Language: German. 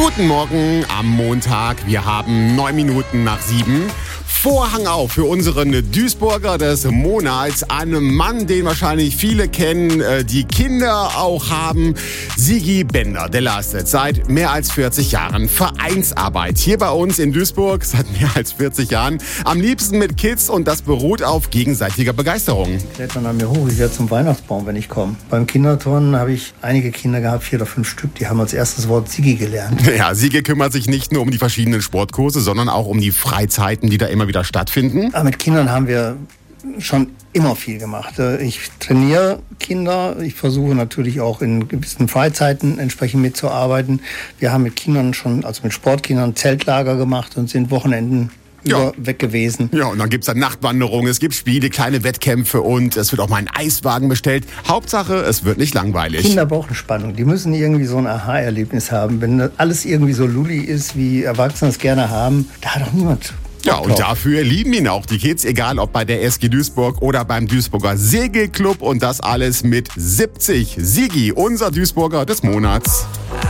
Guten Morgen am Montag. Wir haben 9 Minuten nach 7. Vorhang auf für unseren Duisburger des Monats. Einen Mann, den wahrscheinlich viele kennen, die Kinder auch haben. Sigi Bender, der leistet seit mehr als 40 Jahren Vereinsarbeit hier bei uns in Duisburg, seit mehr als 40 Jahren. Am liebsten mit Kids und das beruht auf gegenseitiger Begeisterung. Klettern an mir hoch, ich werde zum Weihnachtsbaum, wenn ich komme. Beim Kinderturnen habe ich einige Kinder gehabt, 4 oder 5 Stück, die haben als erstes Wort Sigi gelernt. Ja, Sigi kümmert sich nicht nur um die verschiedenen Sportkurse, sondern auch um die Freizeiten, die da immer wieder stattfinden. Aber mit Kindern haben wir schon immer viel gemacht. Ich trainiere Kinder, ich versuche natürlich auch in gewissen Freizeiten entsprechend mitzuarbeiten. Wir haben mit Kindern schon, also mit Sportkindern, Zeltlager gemacht und sind Wochenenden weg gewesen. Ja, und dann gibt's dann Nachtwanderungen, es gibt Spiele, kleine Wettkämpfe und es wird auch mal ein Eiswagen bestellt. Hauptsache, es wird nicht langweilig. Kinder brauchen Spannung. Die müssen irgendwie so ein Aha-Erlebnis haben. Wenn alles irgendwie so lulli ist, wie Erwachsene es gerne haben, da hat doch niemand. Ja, und dafür lieben ihn auch die Kids, egal ob bei der SG Duisburg oder beim Duisburger Segelclub und das alles mit 70. Sigi, unser Duisburger des Monats.